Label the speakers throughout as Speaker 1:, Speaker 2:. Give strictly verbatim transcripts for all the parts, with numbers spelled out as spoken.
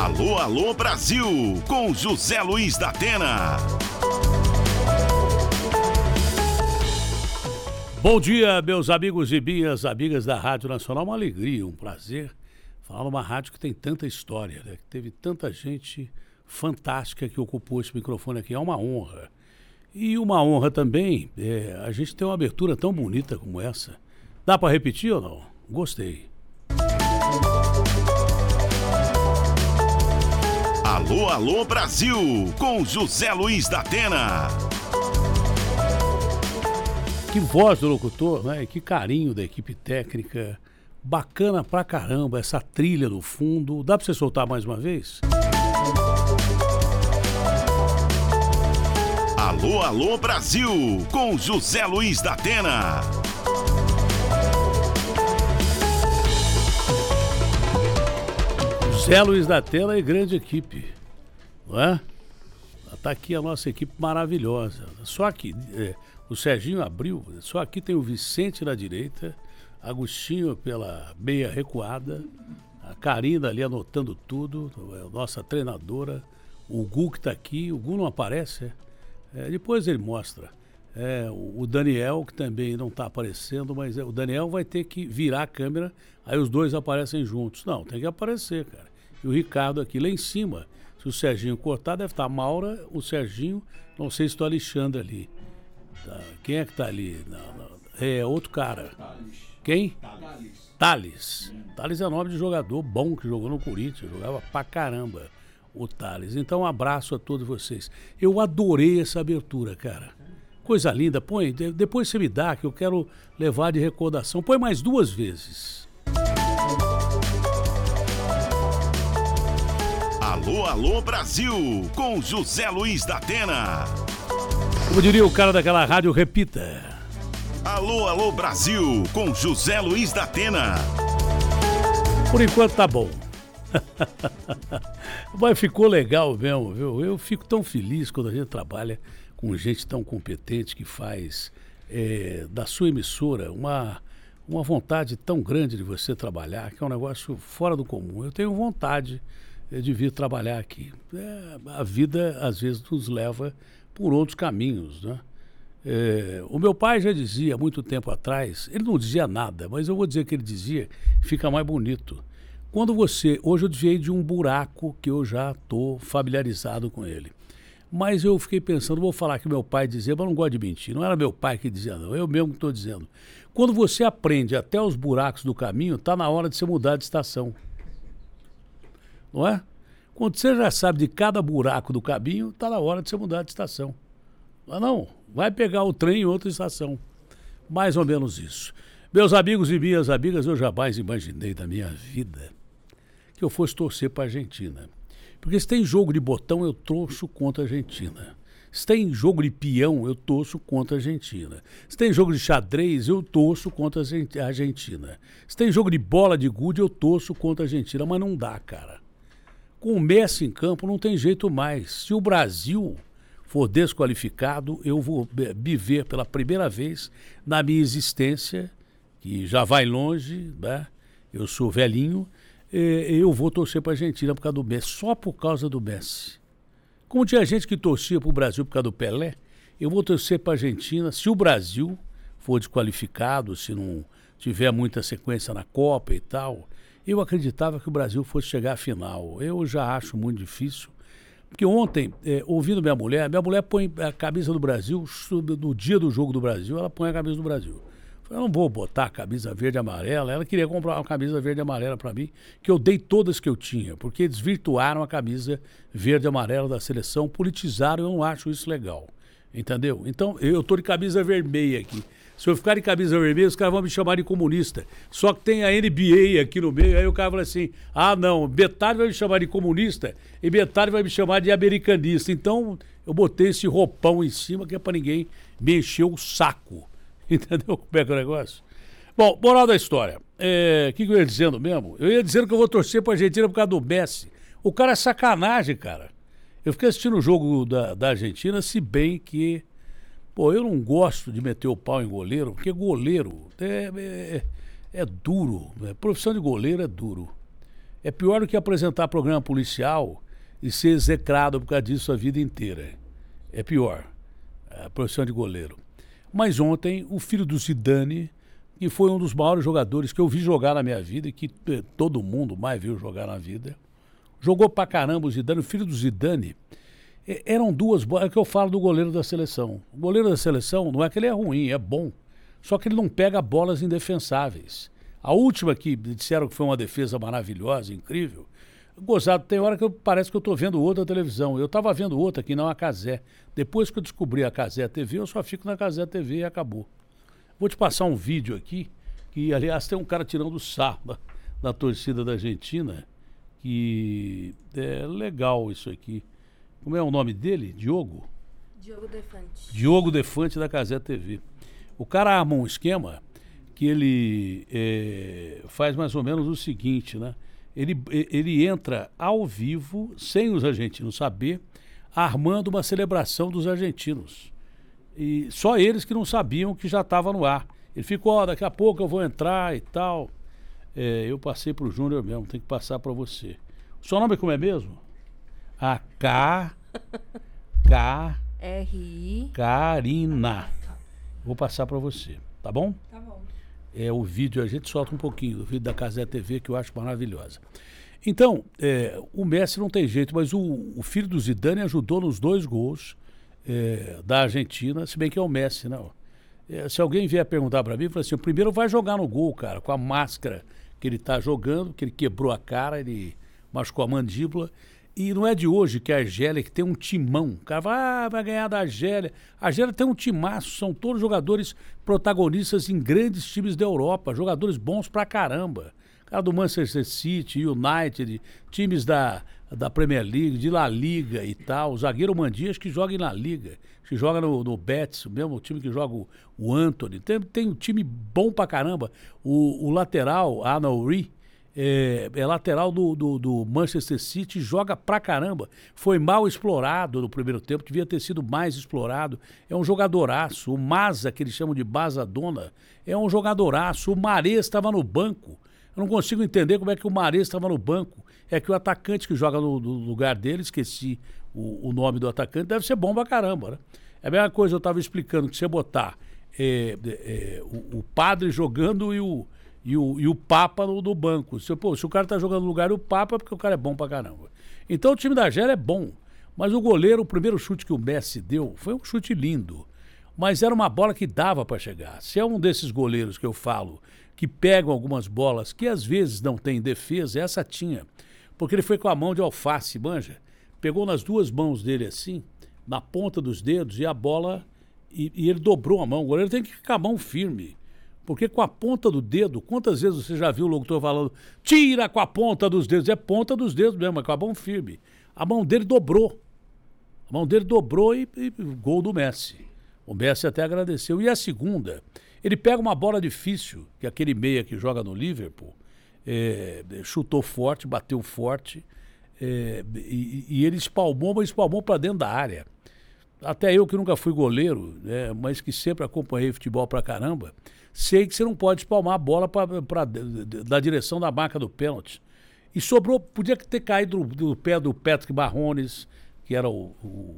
Speaker 1: Alô, alô, Brasil, com José Luiz da Atena.
Speaker 2: Bom dia, meus amigos e minhas amigas da Rádio Nacional. Uma alegria, um prazer falar numa rádio que tem tanta história, né? Que teve tanta gente fantástica que ocupou esse microfone aqui. É uma honra. E uma honra também, é, a gente tem uma abertura tão bonita como essa. Dá para repetir ou não? Gostei.
Speaker 1: Alô, alô, Brasil, com José Luiz da Atena.
Speaker 2: Que voz do locutor, né? Que carinho da equipe técnica. Bacana pra caramba essa trilha no fundo. Dá pra você soltar mais uma vez?
Speaker 1: Alô, alô, Brasil, com José Luiz da Atena.
Speaker 2: José Luiz da Atena e grande equipe, não é? Tá aqui a nossa equipe maravilhosa. Só aqui, é, o Serginho abriu, só aqui tem o Vicente na direita, Agostinho pela meia recuada, a Karina ali anotando tudo, a nossa treinadora, o Gu que tá aqui, o Gu não aparece, é, depois ele mostra. É, o Daniel, que também não tá aparecendo, mas é, o Daniel vai ter que virar a câmera, aí os dois aparecem juntos. Não, tem que aparecer, cara. E o Ricardo aqui lá em cima. Se o Serginho cortar, deve estar a Maura, o Serginho, não sei se está o Alexandre ali. Tá. Quem é que está ali? Não, não. É outro cara. Thales. Quem? Thales. Thales. Hum. Thales é nome de jogador bom que jogou no Corinthians, jogava pra caramba o Thales. Então um abraço a todos vocês. Eu adorei essa abertura, cara. Coisa linda. Põe, depois você me dá, que eu quero levar de recordação. Põe mais duas vezes.
Speaker 1: Alô, alô, Brasil, com José Luiz da Atena.
Speaker 2: Como diria o cara daquela rádio, repita.
Speaker 1: Alô, alô, Brasil, com José Luiz da Atena.
Speaker 2: Por enquanto tá bom. Mas ficou legal mesmo, viu? Eu fico tão feliz quando a gente trabalha com gente tão competente que faz é, da sua emissora uma, uma vontade tão grande de você trabalhar, que é um negócio fora do comum. Eu tenho vontade de vir trabalhar aqui. É, a vida, às vezes, nos leva por outros caminhos, né? É, o meu pai já dizia, há muito tempo atrás, ele não dizia nada, mas eu vou dizer que ele dizia, fica mais bonito. Quando você... Hoje eu desviei de um buraco que eu já estou familiarizado com ele. Mas eu fiquei pensando, vou falar que meu pai dizia, mas eu não gosto de mentir. Não era meu pai que dizia, não. Eu mesmo que estou dizendo. Quando você aprende até os buracos do caminho, está na hora de você mudar de estação. Não é? Quando você já sabe de cada buraco do caminho, está na hora de você mudar de estação. Mas não, vai pegar o trem em outra estação. Mais ou menos isso. Meus amigos e minhas amigas, eu jamais imaginei da minha vida que eu fosse torcer para a Argentina. Porque se tem jogo de botão, eu torço contra a Argentina. Se tem jogo de peão, eu torço contra a Argentina. Se tem jogo de xadrez, eu torço contra a Argentina. Se tem jogo de bola de gude, eu torço contra a Argentina. Mas não dá, cara. Com o Messi em campo, não tem jeito mais. Se o Brasil for desqualificado, eu vou viver pela primeira vez na minha existência, que já vai longe, né? Eu sou velhinho, eu vou torcer para a Argentina por causa do Messi, só por causa do Messi. Como tinha gente que torcia para o Brasil por causa do Pelé, eu vou torcer para a Argentina se o Brasil for desqualificado, se não tiver muita sequência na Copa e tal. Eu acreditava que o Brasil fosse chegar à final. Eu já acho muito difícil. Porque ontem, é, ouvindo minha mulher, minha mulher põe a camisa do Brasil, no dia do jogo do Brasil, ela põe a camisa do Brasil. Eu não vou botar a camisa verde e amarela. Ela queria comprar uma camisa verde e amarela para mim, que eu dei todas que eu tinha, porque desvirtuaram a camisa verde e amarela da seleção, politizaram, eu não acho isso legal. Entendeu? Então, eu tô de camisa vermelha aqui. Se eu ficar de camisa vermelha, os caras vão me chamar de comunista. Só que tem a N B A aqui no meio, aí o cara fala assim, ah, não, metade vai me chamar de comunista e metade vai me chamar de americanista. Então, eu botei esse roupão em cima que é pra ninguém me encher o saco. Entendeu como é que é o negócio? Bom, moral da história. O é, que, que eu ia dizendo mesmo? Eu ia dizendo que eu vou torcer pra Argentina por causa do Messi. O cara é sacanagem, cara. Eu fiquei assistindo o jogo da, da Argentina, se bem que... Pô, eu não gosto de meter o pau em goleiro, porque goleiro é, é, é duro. Né? Profissão de goleiro é duro. É pior do que apresentar programa policial e ser execrado por causa disso a vida inteira. É pior, a profissão de goleiro. Mas ontem, o filho do Zidane, que foi um dos maiores jogadores que eu vi jogar na minha vida e que todo mundo mais viu jogar na vida, jogou pra caramba o Zidane. O filho do Zidane, eram duas bolas, é que eu falo do goleiro da seleção. O goleiro da seleção não é que ele é ruim, é bom, só que ele não pega bolas indefensáveis. A última que disseram que foi uma defesa maravilhosa, incrível, gozado, tem hora que eu, parece que eu estou vendo outra televisão. Eu estava vendo outra aqui, não a Cazé. Depois que eu descobri a Cazé T V, eu só fico na Cazé T V e acabou. Vou te passar um vídeo aqui, que aliás tem um cara tirando sarro da, da torcida da Argentina, que é legal isso aqui. Como é o nome dele? Diogo?
Speaker 3: Diogo Defante.
Speaker 2: Diogo Defante da Cazé T V. O cara arma um esquema que ele é, faz mais ou menos o seguinte, né? Ele, ele entra ao vivo, sem os argentinos saber, armando uma celebração dos argentinos. E só eles que não sabiam que já estava no ar. Ele ficou, ó, daqui a pouco eu vou entrar e tal. É, eu passei para o Júnior mesmo, tem que passar para você. O seu nome como é mesmo? A K... K...
Speaker 3: R I...
Speaker 2: Karina. Vou passar para você, tá bom?
Speaker 3: Tá bom.
Speaker 2: É o vídeo, a gente solta um pouquinho do vídeo da Cazé T V, que eu acho maravilhosa. Então, é, o Messi não tem jeito, mas o, o filho do Zidane ajudou nos dois gols é, da Argentina, se bem que é o Messi, não. É, se alguém vier perguntar para mim, fala assim, o primeiro vai jogar no gol, cara, com a máscara que ele tá jogando, que ele quebrou a cara, ele machucou a mandíbula. E não é de hoje que a Argélia, que tem um timão, o cara fala, ah, vai ganhar da Argélia. A Argélia tem um timaço, são todos jogadores protagonistas em grandes times da Europa, jogadores bons pra caramba. Cara do Manchester City, United, times da, da Premier League, de La Liga e tal. O zagueiro Mandias que joga em La Liga, que joga no, no Betis, o mesmo time que joga o, o Antony. Tem, tem um time bom pra caramba. O, o lateral, Anouri, É, é lateral do, do, do Manchester City, joga pra caramba. Foi mal explorado no primeiro tempo, devia ter sido mais explorado. É um jogadoraço. O Maza, que eles chamam de Bazadona, é um jogadoraço. O Mahrez estava no banco. Eu não consigo entender como é que o Mahrez estava no banco. É que o atacante que joga no, no lugar dele, esqueci o, o nome do atacante, deve ser bom pra caramba, né? É a mesma coisa, eu estava explicando que você botar é, é, o, o padre jogando e o E o, e o Papa no, no banco. Se, pô, se o cara tá jogando no lugar do Papa, é porque o cara é bom pra caramba. Então o time da Argélia é bom. Mas o goleiro, o primeiro chute que o Messi deu, foi um chute lindo. Mas era uma bola que dava pra chegar. Se é um desses goleiros que eu falo, que pegam algumas bolas, que às vezes não tem defesa, essa tinha. Porque ele foi com a mão de alface, manja. Pegou nas duas mãos dele assim, na ponta dos dedos, e a bola... E, e ele dobrou a mão. O goleiro tem que ficar com a mão firme. Porque com a ponta do dedo, quantas vezes você já viu o locutor falando, tira com a ponta dos dedos? É ponta dos dedos mesmo, é com a mão firme. A mão dele dobrou. A mão dele dobrou e, e gol do Messi. O Messi até agradeceu. E a segunda, ele pega uma bola difícil, que aquele meia que joga no Liverpool, é, chutou forte, bateu forte, é, e, e ele espalmou, mas espalmou para dentro da área. Até eu que nunca fui goleiro, né, mas que sempre acompanhei futebol pra caramba, sei que você não pode espalmar a bola pra, pra, da direção da marca do pênalti. E sobrou, podia ter caído do, do pé do Patrick Mahomes, que, era o,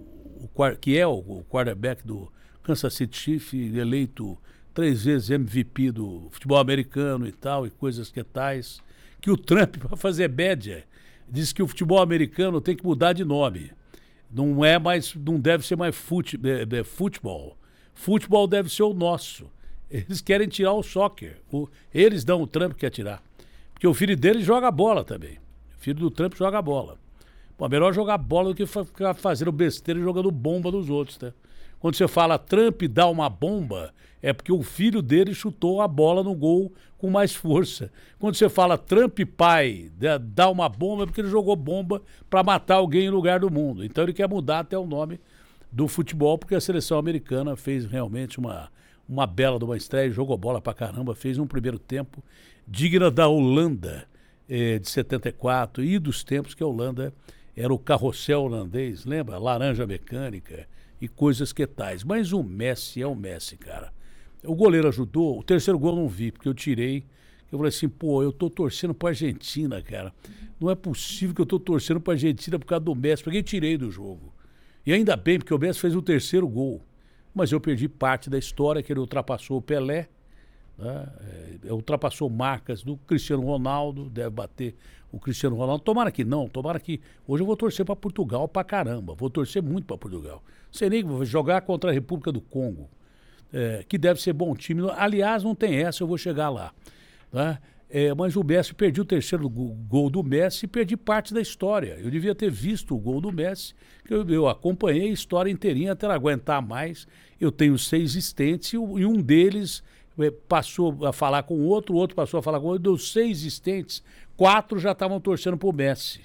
Speaker 2: o, o, que é o, o quarterback do Kansas City Chiefs, eleito três vezes M V P do futebol americano e tal, e coisas que tais. Que o Trump, para fazer média, disse que o futebol americano tem que mudar de nome. Não é mais, não deve ser mais fute, é, é, futebol. Futebol deve ser o nosso. Eles querem tirar o soccer. O, eles dão, o Trump quer tirar. Porque o filho dele joga bola também. O filho do Trump joga bola. Bom, melhor jogar bola do que ficar fazendo besteira e jogando bomba dos outros, né? Quando você fala Trump dá uma bomba, é porque o filho dele chutou a bola no gol com mais força. Quando você fala Trump pai dá uma bomba, é porque ele jogou bomba para matar alguém em lugar do mundo. Então ele quer mudar até o nome do futebol, porque a seleção americana fez realmente uma, uma bela de uma estreia, jogou bola pra caramba, fez um primeiro tempo digna da Holanda eh, de setenta e quatro e dos tempos que a Holanda era o carrossel holandês, lembra? Laranja mecânica e coisas que tais. Mas o Messi é o Messi, cara. O goleiro ajudou, o terceiro gol eu não vi, porque eu tirei, Eu falei assim, pô, eu tô torcendo pra Argentina, cara. Não é possível que eu tô torcendo pra Argentina por causa do Messi, porque eu tirei do jogo. E ainda bem, porque o Messi fez o terceiro gol. Mas eu perdi parte da história, que ele ultrapassou o Pelé, né? É, ultrapassou marcas do Cristiano Ronaldo, deve bater o Cristiano Ronaldo. Tomara que não, tomara que... Hoje eu vou torcer pra Portugal pra caramba, vou torcer muito pra Portugal. Sei nem que vou jogar contra a República do Congo, é, que deve ser bom time. Aliás, não tem essa, eu vou chegar lá. Né? É, mas o Messi, perdi o terceiro gol do Messi e perdi parte da história. Eu devia ter visto o gol do Messi, que eu, eu acompanhei a história inteirinha até não aguentar mais. Eu tenho seis assistentes e, e um deles é, passou a falar com o outro, o outro passou a falar com o outro. Dos seis assistentes, quatro já estavam torcendo pro Messi.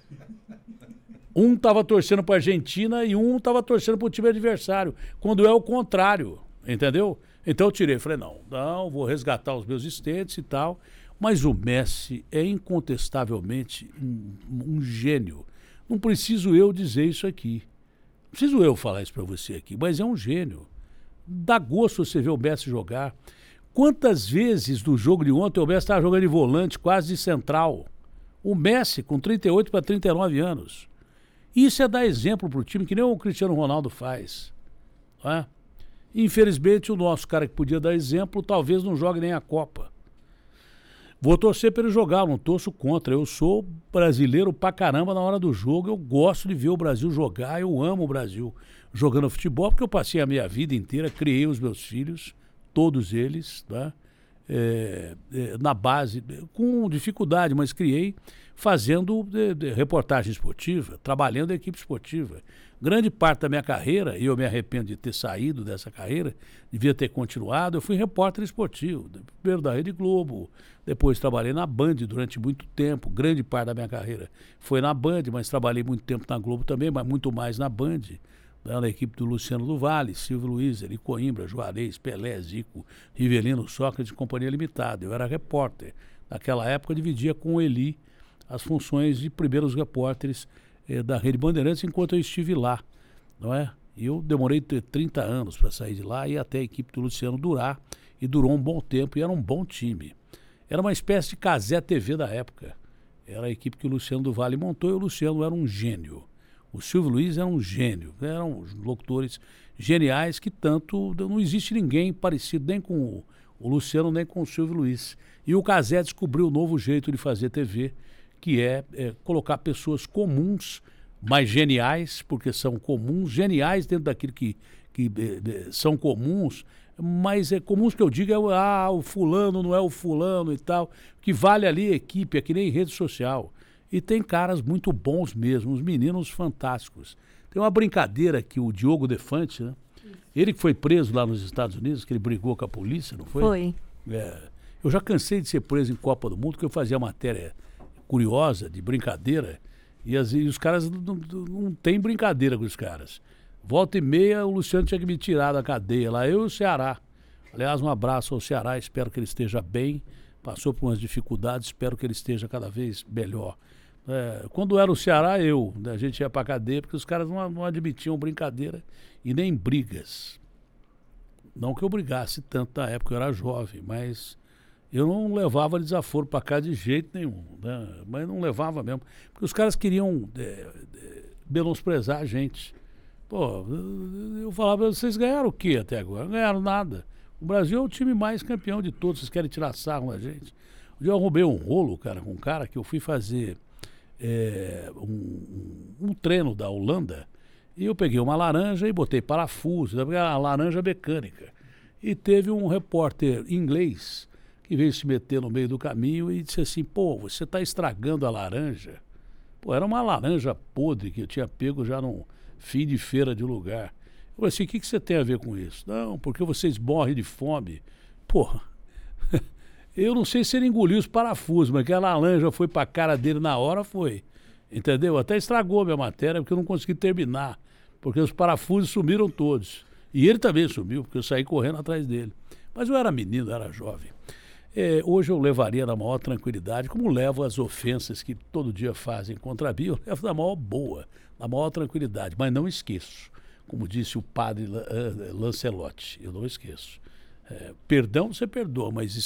Speaker 2: Um estava torcendo para a Argentina e um estava torcendo para o time adversário, quando é o contrário, entendeu? Então eu tirei, falei, não, não, vou resgatar os meus assistentes e tal. Mas o Messi é incontestavelmente um, um gênio. Não preciso eu dizer isso aqui. Não preciso eu falar isso para você aqui, mas é um gênio. Dá gosto você ver o Messi jogar. Quantas vezes do jogo de ontem o Messi estava jogando de volante, quase de central? O Messi com trinta e oito para trinta e nove anos. Isso é dar exemplo para o time, que nem o Cristiano Ronaldo faz. Não é? Infelizmente, o nosso cara que podia dar exemplo, talvez não jogue nem a Copa. Vou torcer para ele jogar, não torço contra. Eu sou brasileiro pra caramba na hora do jogo. Eu gosto de ver o Brasil jogar, eu amo o Brasil jogando futebol, porque eu passei a minha vida inteira, criei os meus filhos, todos eles, tá? É, é, na base, com dificuldade, mas criei fazendo de, de, reportagem esportiva, trabalhando em equipe esportiva. Grande parte da minha carreira, e eu me arrependo de ter saído dessa carreira, devia ter continuado, eu fui repórter esportivo, primeiro da Rede Globo, depois trabalhei na Band durante muito tempo, grande parte da minha carreira foi na Band, mas trabalhei muito tempo na Globo também, mas muito mais na Band, na equipe do Luciano do Vale, Silvio Luiz, Eri Coimbra, Juarez, Pelé, Zico, Rivelino, Sócrates, Companhia Limitada. Eu era repórter. Naquela época, dividia com o Eli as funções de primeiros repórteres eh, da Rede Bandeirantes, enquanto eu estive lá, não é? E eu demorei trinta anos para sair de lá e até a equipe do Luciano durar, e durou um bom tempo, e era um bom time. Era uma espécie de Cazé T V da época. Era a equipe que o Luciano do Vale montou, e o Luciano era um gênio. O Silvio Luiz era um gênio, eram locutores geniais que tanto... Não existe ninguém parecido nem com o, o Luciano, nem com o Silvio Luiz. E o Cazé descobriu um novo jeito de fazer T V, que é, é colocar pessoas comuns, mas geniais, porque são comuns, geniais dentro daquilo que, que é, são comuns, mas é comuns que eu digo é ah, o fulano não é o fulano e tal, que vale ali a equipe, é que nem rede social. E tem caras muito bons mesmo, uns meninos fantásticos. Tem uma brincadeira que o Diogo Defante, né? Ele que foi preso lá nos Estados Unidos, que ele brigou com a polícia, não foi?
Speaker 3: Foi.
Speaker 2: É, eu já cansei de ser preso em Copa do Mundo, porque eu fazia matéria curiosa, de brincadeira, e, as, e os caras não, não, não tem brincadeira com os caras. Volta e meia, o Luciano tinha que me tirar da cadeia lá, eu e o Ceará. Aliás, um abraço ao Ceará, espero que ele esteja bem. Passou por umas dificuldades, espero que ele esteja cada vez melhor. É, quando era o Ceará, eu, né, a gente ia pra cadeia, porque os caras não, não admitiam brincadeira e nem brigas. Não que eu brigasse tanto na época, eu era jovem, mas eu não levava desaforo pra cá de jeito nenhum, né? Mas não levava mesmo, porque os caras queriam é, é, menosprezar a gente. Pô, eu falava, vocês ganharam o quê até agora? Não ganharam nada. O Brasil é o time mais campeão de todos, vocês querem tirar sarro da gente. Um dia eu arrumei um rolo, cara, com um cara que eu fui fazer é, um, um, um treino da Holanda, e eu peguei uma laranja e botei parafuso, a laranja mecânica. E teve um repórter inglês que veio se meter no meio do caminho e disse assim, pô, você está estragando a laranja. Pô, era uma laranja podre que eu tinha pego já num fim de feira de lugar. Eu falei assim, o que, que você tem a ver com isso? Não, porque vocês morrem de fome. Porra, eu não sei se ele engoliu os parafusos, mas que a laranja foi pra cara dele na hora, foi. Entendeu? Até estragou a minha matéria, porque eu não consegui terminar. Porque os parafusos sumiram todos. E ele também sumiu, porque eu saí correndo atrás dele. Mas eu era menino, eu era jovem. É, hoje eu levaria na maior tranquilidade, como levo as ofensas que todo dia fazem contra mim, eu levo na maior boa, na maior tranquilidade, mas não esqueço. Como disse o padre Lancelotti, eu não esqueço. É, perdão você perdoa, mas